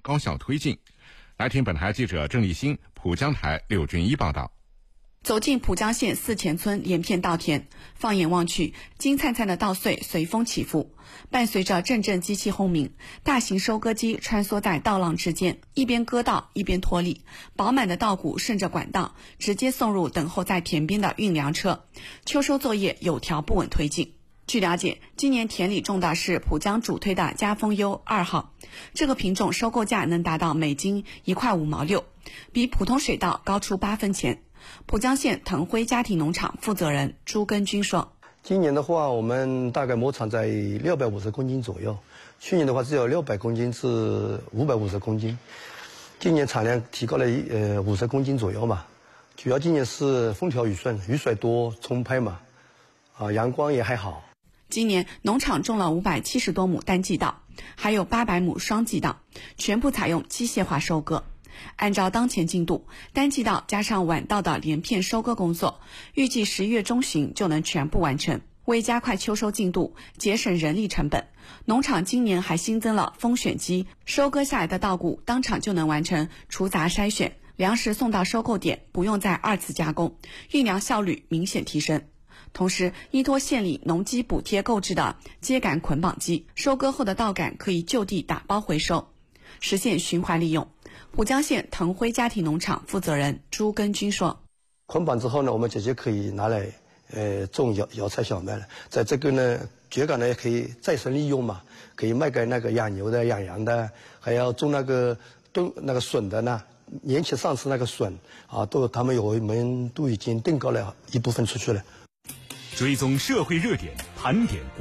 高效推进。来听本台记者郑立新、浦江台刘俊一报道。 走进浦江县四前村连片稻田，放眼望去，金灿灿的稻穗随风起伏，伴随着阵阵机器轰鸣，大型收割机穿梭在稻浪之间，一边割稻一边脱粒，饱满的稻谷顺着管道直接送入等候在田边的运粮车，秋收作业有条不紊推进。据了解，今年田里种的是浦江主推的嘉丰优2号，这个品种收购价能达到每斤1块5毛6，比普通水稻高出8分钱。浦江县腾辉家庭农场负责人朱根军说：“ 今年的话，我们大概亩产在650公斤左右，去年的话只有600公斤至550公斤，今年产量提高了50公斤左右嘛。主要今年是风调雨顺，雨水多充沛嘛，阳光也还好。” 今年农场种了570多亩单季稻，还有800亩双季稻，全部采用机械化收割。按照当前进度，单季稻加上晚稻的连片收割工作，预计10月中旬就能全部完成。为加快秋收进度，节省人力成本，农场今年还新增了风选机，收割下来的稻谷当场就能完成除杂筛选，粮食送到收购点不用再2次加工，运粮效率明显提升。同时，依托县里农机补贴购置的秸秆捆绑机，收割后的稻秆可以就地打包回收，实现循环利用。浦江县腾辉家庭农场负责人朱根军说：“ 捆绑之后呢，我们直接可以拿来种芽菜小麦了。在这个呢，秸秆呢也可以再生利用嘛，可以卖给那个养牛的、养羊的，还要种那个笋的呢。年前上次那个笋我们都已经订购了一部分出去了。” 追踪社会热点，盘点